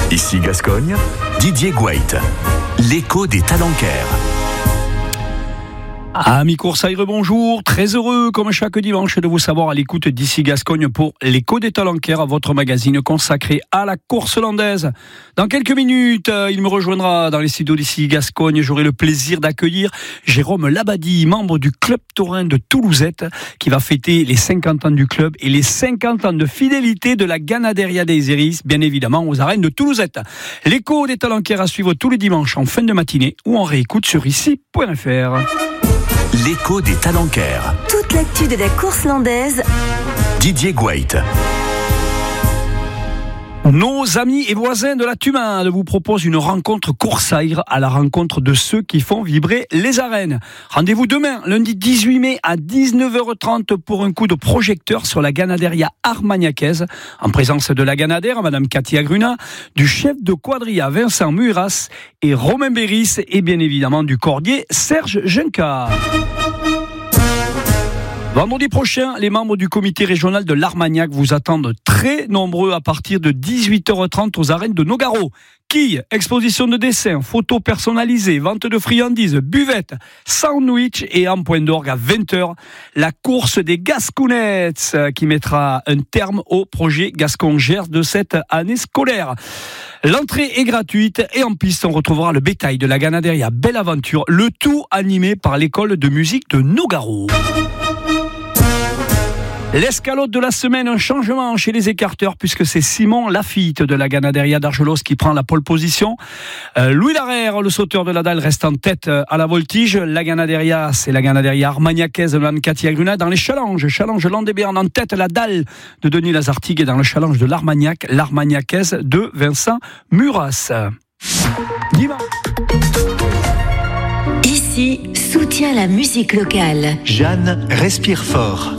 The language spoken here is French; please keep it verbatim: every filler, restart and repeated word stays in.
Ici Gascogne, Didier Gouait, l'écho des Talencaires. Amis Coursaire, bonjour, très heureux comme chaque dimanche de vous savoir à l'écoute d'ici Gascogne pour l'écho des Talencaires, votre magazine consacré à la course landaise. Dans quelques minutes, il me rejoindra dans les studios d'ici Gascogne. J'aurai le plaisir d'accueillir Jérôme Labadie, membre du club taurin de Toulousette, qui va fêter les cinquante ans du club et les cinquante ans de fidélité de la Ganaderia des Iris, bien évidemment aux arènes de Toulousette. L'écho des Talencaires à suivre tous les dimanches en fin de matinée ou en réécoute sur ici point f r. L'écho des Talencaires. Toute l'actu de la course landaise. Didier Gouait. Nos amis et voisins de la Tumande vous proposent une rencontre Coursaire à la rencontre de ceux qui font vibrer les arènes. Rendez-vous demain, lundi dix-huit mai à dix-neuf heures trente pour un coup de projecteur sur la Ganaderia armagnacaise, en présence de la Ganadère, Madame Katia Gruna, du chef de quadrilla Vincent Muras et Romain Béris et bien évidemment du cordier Serge Junca. Vendredi prochain, les membres du comité régional de l'Armagnac vous attendent très nombreux à partir de dix-huit heures trente aux arènes de Nogaro. Quilles, exposition de dessins, photos personnalisées, vente de friandises, buvettes, sandwich et en point d'orgue à vingt heures, la course des Gascounettes qui mettra un terme au projet Gascon-Gers de cette année scolaire. L'entrée est gratuite et en piste on retrouvera le bétail de la Ganaderia Belle Aventure, le tout animé par l'école de musique de Nogaro. L'escalope de la semaine, un changement chez les écarteurs puisque c'est Simon Lafitte de la Ganaderia d'Argelos qui prend la pole position. Euh, Louis Larère, le sauteur de la dalle, reste en tête à la voltige. La Ganaderia, c'est la Ganaderia armagnacaise de Mme Katia Gruna. Dans les challenges, challenge Landébéarn en tête, la dalle de Denis Lazartigue et dans le challenge de l'Armagnac, l'Armagnacaise de Vincent Muras. Dimanche. Ici, soutient la musique locale. Jeanne respire fort.